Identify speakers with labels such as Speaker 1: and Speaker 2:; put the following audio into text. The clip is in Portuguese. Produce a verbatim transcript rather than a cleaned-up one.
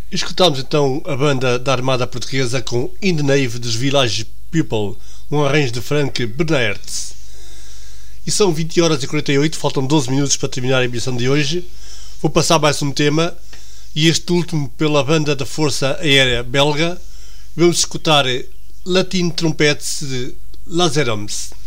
Speaker 1: Escutámos então a banda da Armada Portuguesa com In the Nave dos Village People, um arranjo de Frank Bernhertz. E são vinte horas e quarenta e oito, faltam doze minutos para terminar a emissão de hoje. Vou passar mais um tema, e este último pela banda da Força Aérea Belga. Vamos escutar Latin Trompetes de Lazerams.